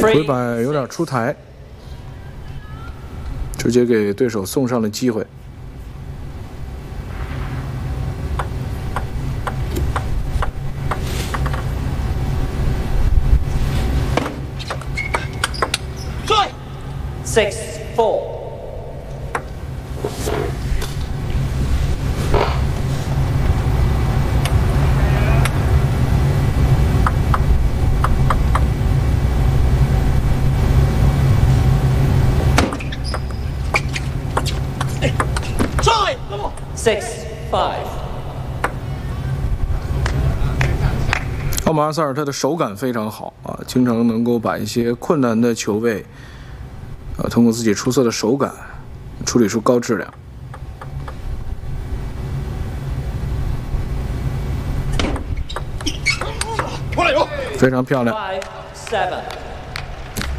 回摆有点出台，直接给对手送上了机会。 6-4. Try. 6-5. 奥马萨尔他的手感非常好啊，经常能够把一些困难的球位。 通过自己出色的手感，处理出高质量。非常漂亮。 5-7.